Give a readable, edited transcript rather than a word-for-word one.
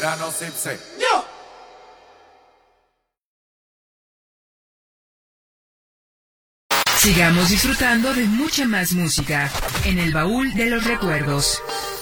verano Sipse. Sigamos disfrutando de mucha más música en el baúl de los recuerdos.